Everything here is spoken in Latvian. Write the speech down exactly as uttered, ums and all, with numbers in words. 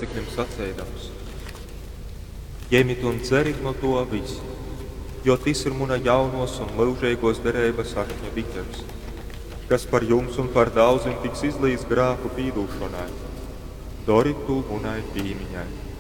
locekļiem sacēdams: Ņemit un dzerit no to visi, jo tas ir muna jaunos un mūžīgos derības akņa biķers, kas par jums un par daudziem tiks izlīts grāku pīdūšanai. Doriet to munai pīmiņai.